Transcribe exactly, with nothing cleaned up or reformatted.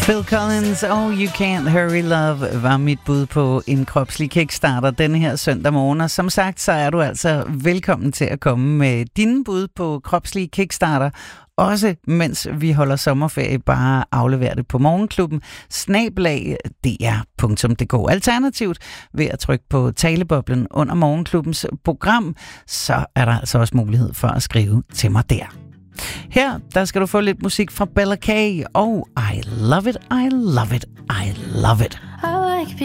Phil Collins og You Can't Hurry Love var mit bud på en kropslig kickstarter denne her søndag morgen. Og som sagt, så er du altså velkommen til at komme med dine bud på kropslige kickstarter. Også mens vi holder sommerferie, bare aflever det på morgenklubben snabel-a d r punktum d k. Alternativt ved at trykke på taleboblen under morgenklubbens program, så er der altså også mulighed for at skrive til mig der. Her, der skal du få lidt musik fra Bella K og I Love It, I Love It, I Love It. I like